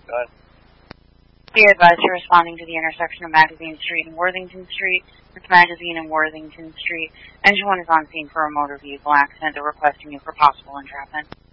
Go ahead. Be advised you're responding to the intersection of Magazine Street and Worthington Street. It's Magazine and Worthington Street. Engine 1 is on scene for a motor vehicle accident. They're requesting you for possible entrapment.